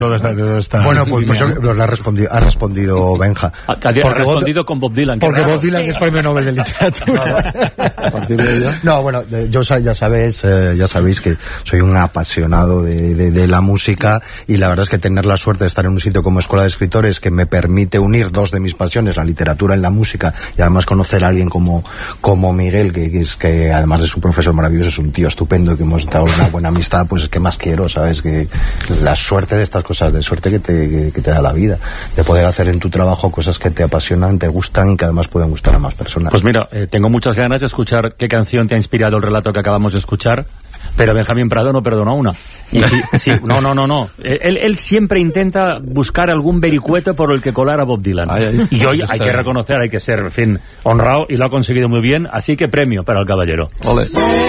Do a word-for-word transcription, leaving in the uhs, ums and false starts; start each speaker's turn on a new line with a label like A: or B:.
A: Todo está, todo está
B: bueno, pues, pues yo, lo ha respondido, ha respondido Benja.
C: Ha, ha respondido Bob, con Bob Dylan.
B: Porque
C: raro.
B: Bob Dylan sí. es premio Nobel de Literatura.
A: A partir de ello.
B: No, bueno, yo ya sabéis, eh, ya sabéis que soy un apasionado de, de, de la música, y la verdad es que tener la suerte de estar en un sitio como Escuela de Escritores, que me permite unir dos de mis pasiones, la literatura y la música, y además conocer a alguien como, como Miguel, que, que es que además de su profesor maravilloso, es un tío estupendo, que hemos dado una buena amistad, pues ¿qué más quiero? ¿Sabes? Que la suerte de estas cosas, de suerte que te Que, que te da la vida, de poder hacer en tu trabajo cosas que te apasionan, te gustan y que además pueden gustar a más personas.
C: Pues mira, eh, tengo muchas ganas de escuchar qué canción te ha inspirado el relato que acabamos de escuchar, pero Benjamín Prado no perdonó una. Y sí, sí, no, no, no, no. Él, él siempre intenta buscar algún vericueto por el que colar a Bob Dylan. Ay, ay, y hoy hay que reconocer, hay que ser, en fin, honrado, y lo ha conseguido muy bien, así que premio para el caballero.
A: Ole.